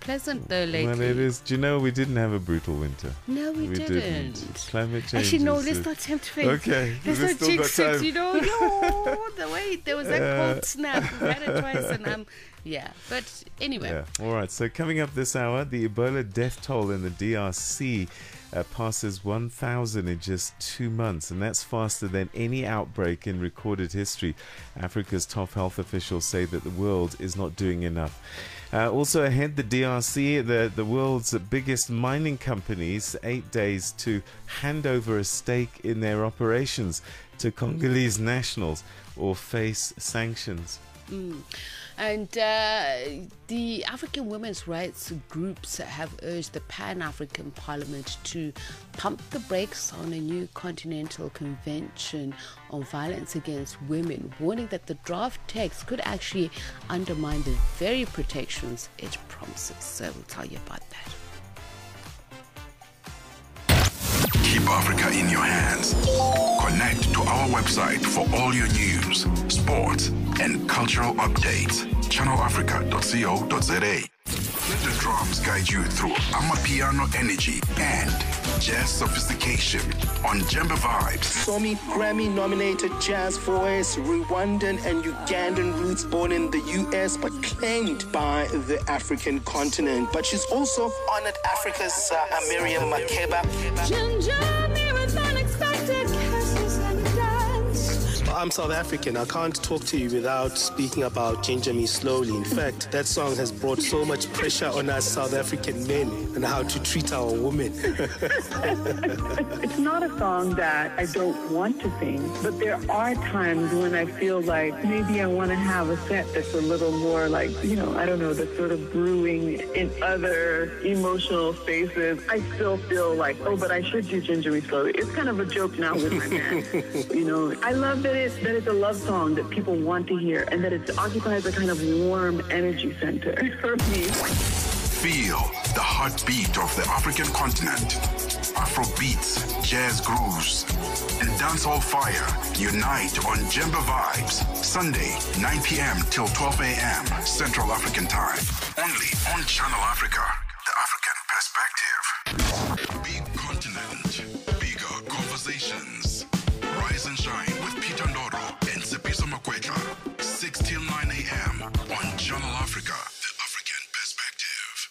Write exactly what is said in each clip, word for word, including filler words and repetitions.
pleasant though lately. Well, it is. Do you know we didn't have a brutal winter? No, we, we didn't. didn't. Climate change. Actually, no. is, Let's uh, not tempt fate. Okay, Let's we've not still jinx got it. time. You know, no. The way there was that Uh, cold snap. We've had it twice, and um, yeah. But anyway. Yeah. All right. So coming up this hour, the Ebola death toll in the D R C uh, passes one thousand in just two months, and that's faster than any outbreak in recorded history. Africa's top health officials say that the world is not doing enough. Uh, also ahead, the D R C, the, the world's biggest mining companies, eight days to hand over a stake in their operations to Congolese nationals or face sanctions. Mm. And uh, the African women's rights groups have urged the Pan-African Parliament to pump the brakes on a new continental convention on violence against women, warning that the draft text could actually undermine the very protections it promises. So we'll tell you about that. Keep Africa in your hands. Connect to our website for all your news, sports, and cultural updates. channel africa dot co dot za. Let the drums guide you through Amapiano energy and jazz sophistication on Jemba Vibes. Somi Grammy-nominated jazz voice, Rwandan and Ugandan roots, born in the U S but claimed by the African continent. But she's also honored Africa's uh, Miriam Makeba. I'm South African. I can't talk to you without speaking about Ginger Me Slowly. In fact, that song has brought so much pressure on us South African men and how to treat our women. It's not a song that I don't want to sing, but there are times when I feel like maybe I want to have a set that's a little more like, you know, I don't know, that's sort of brewing in other emotional spaces. I still feel like, oh, but I should do Ginger Me Slowly. It's kind of a joke now with my man. You know, I love that it that it's a love song that people want to hear and that it occupies a kind of warm energy center for me. Feel the heartbeat of the African continent. Afro beats, jazz grooves, and dancehall fire unite on Jemba Vibes. Sunday, nine p.m. till twelve a.m. Central African Time. Only on Channel Africa, the African perspective. Big continent, bigger conversations. Rise and shine with Peter Ndoro and Sepiso Makwetla. six till nine a.m. on Channel Africa, the African perspective.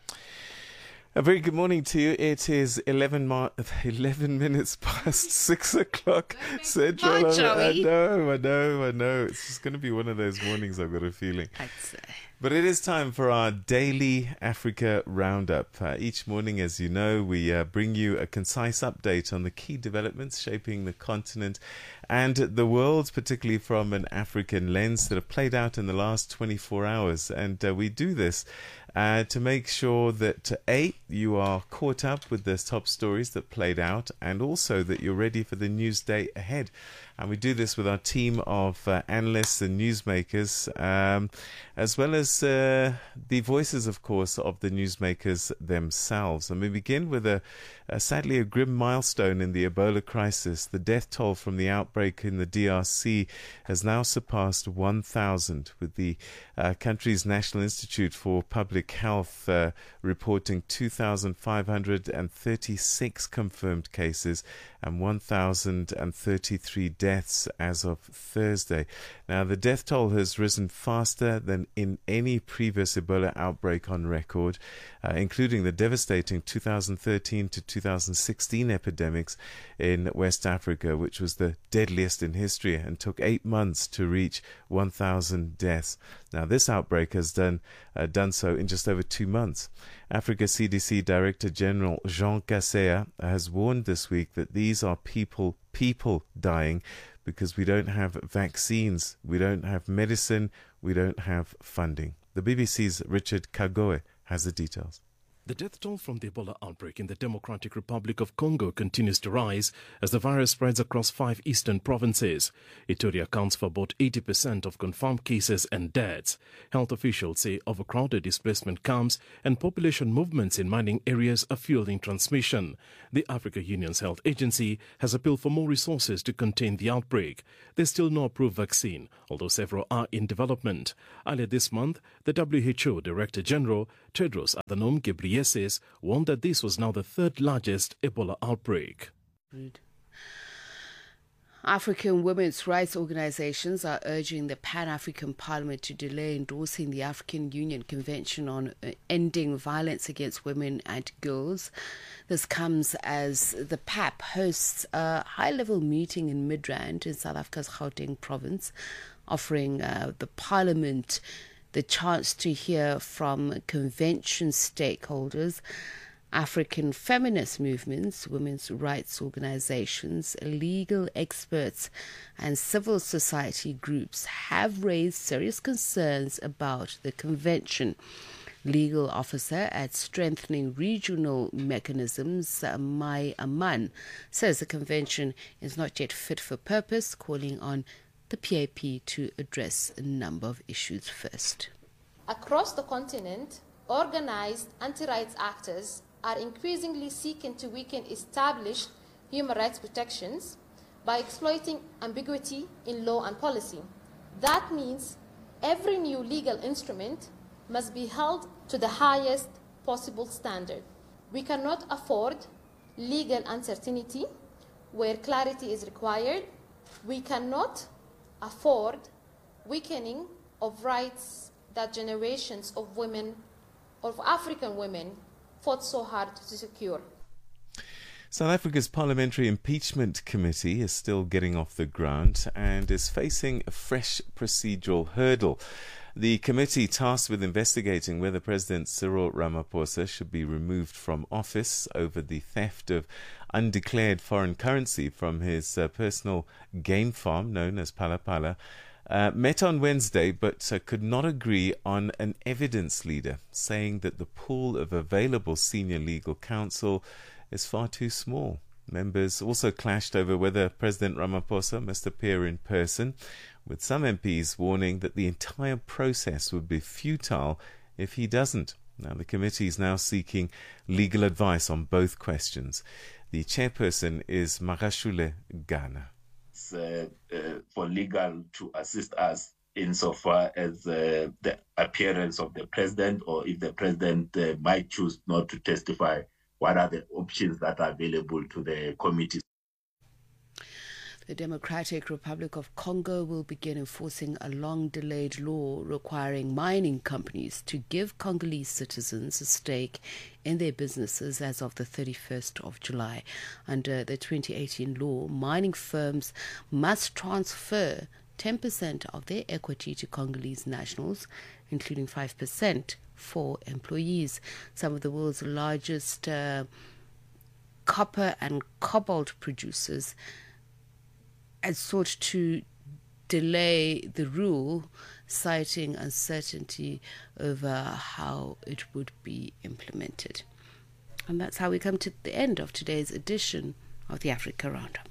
A very good morning to you. It is eleven, mar- eleven minutes past six o'clock Central. Hi, Joey. I know, I know, I know. It's just going to be one of those mornings, I've got a feeling. I'd say. But it is time for our daily Africa Roundup. Uh, each morning, as you know, we uh, bring you a concise update on the key developments shaping the continent and the world, particularly from an African lens, that have played out in the last twenty-four hours. And uh, we do this uh, to make sure that, uh, A, you are caught up with the top stories that played out, and also that you're ready for the news day ahead. And we do this with our team of uh, analysts and newsmakers, um, as well as uh, the voices, of course, of the newsmakers themselves. And we begin with a, a sadly a grim milestone in the Ebola crisis. The death toll from the outbreak in the D R C has now surpassed one thousand, with the uh, country's National Institute for Public Health uh, reporting two thousand five hundred thirty-six confirmed cases and one thousand thirty-three deaths as of Thursday. Now, the death toll has risen faster than in any previous Ebola outbreak on record, uh, including the devastating two thousand thirteen to two thousand sixteen epidemics in West Africa, which was the deadliest in history and took eight months to reach one thousand deaths. Now, this outbreak has done uh, done so in just over two months. Africa C D C Director General Jean Kaseya has warned this week that these are people, people dying because we don't have vaccines, we don't have medicine, we don't have funding. The B B C's Richard Kagoe has the details. The death toll from the Ebola outbreak in the Democratic Republic of Congo continues to rise as the virus spreads across five eastern provinces. Ituri accounts for about eighty percent of confirmed cases and deaths. Health officials say overcrowded displacement camps and population movements in mining areas are fueling transmission. The Africa Union's health agency has appealed for more resources to contain the outbreak. There's still no approved vaccine, although several are in development. Earlier this month, the W H O Director General, Tedros Adhanom Ghebreyesus, warned that this was now the third largest Ebola outbreak. African women's rights organizations are urging the Pan-African Parliament to delay endorsing the African Union Convention on Ending Violence Against Women and Girls. This comes as the P A P hosts a high-level meeting in Midrand in South Africa's Gauteng province, offering uh, the Parliament the chance to hear from convention stakeholders. African feminist movements, women's rights organizations, legal experts and civil society groups have raised serious concerns about the convention. Legal officer at Strengthening Regional Mechanisms, Mai Aman, says the convention is not yet fit for purpose, calling on the P A P to address a number of issues first. Across the continent, organized anti-rights actors are increasingly seeking to weaken established human rights protections by exploiting ambiguity in law and policy. That means every new legal instrument must be held to the highest possible standard. We cannot afford legal uncertainty where clarity is required. We cannot afford weakening of rights that generations of women, of African women, fought so hard to secure. South Africa's Parliamentary Impeachment Committee is still getting off the ground and is facing a fresh procedural hurdle. The committee tasked with investigating whether President Cyril Ramaphosa should be removed from office over the theft of undeclared foreign currency from his uh, personal game farm known as Phala Phala, uh, met on Wednesday but uh, could not agree on an evidence leader, saying that the pool of available senior legal counsel is far too small. Members also clashed over whether President Ramaphosa must appear in person, with some M Ps warning that the entire process would be futile if he doesn't. Now, the committee is now seeking legal advice on both questions. The chairperson is Magashule Ghana. It's uh, uh, for legal to assist us insofar as uh, the appearance of the president, or if the president uh, might choose not to testify, what are the options that are available to the committee? The Democratic Republic of Congo will begin enforcing a long-delayed law requiring mining companies to give Congolese citizens a stake in their businesses as of the thirty-first of July. Under the twenty eighteen law, mining firms must transfer ten percent of their equity to Congolese nationals, including five percent for employees. Some of the world's largest uh, copper and cobalt producers had sought to delay the rule, citing uncertainty over how it would be implemented. And that's how we come to the end of today's edition of the Africa Roundup.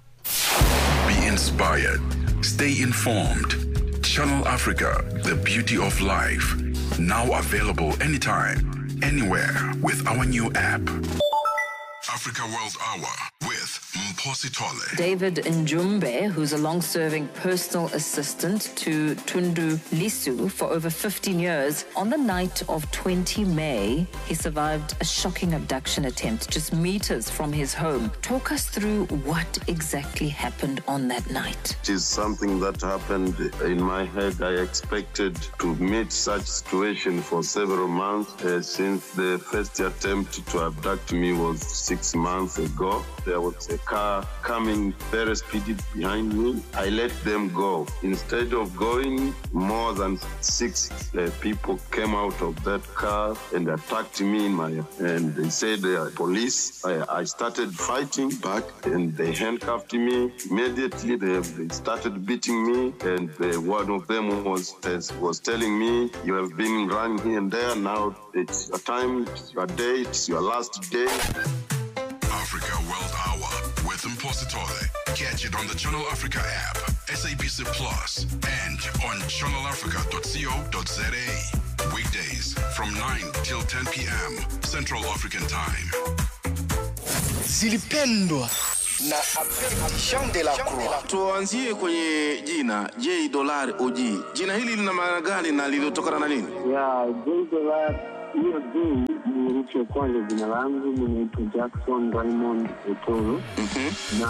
Be inspired. Stay informed. Channel Africa, the beauty of life. Now available anytime, anywhere with our new app. Africa World Hour with Mposi Tole. David Njumbe, who's a long-serving personal assistant to Tundu Lisu for over fifteen years, on the night of the twentieth of May, he survived a shocking abduction attempt just meters from his home. Talk us through what exactly happened on that night. It is something that happened in my head. I expected to meet such situation for several months uh, since the first attempt to abduct me was six months ago. There was a car car coming very speedy behind me. I let them go. Instead of going, more than six uh, people came out of that car and attacked me in my, and they said they are police. I, I started fighting back and they handcuffed me. Immediately they, they started beating me, and uh, one of them was, was telling me, you have been running here and there, now it's your time, it's your day, it's your last day. Africa World Hour with Mpositole. Catch it on the Channel Africa app, S A B C Plus, and on channel africa dot co dot za. Weekdays from nine till ten p.m. Central African Time. Zilipendwa na Jean de la Croix. Tuanzie kwenye jina J Dollar O G. Jina hili lina maana gani na lilitokana na nini? Yeah, J Dollar hiyo J ni richo kwanza jina langu, ninaitwa Jackson Raymond Otoro. Mhm.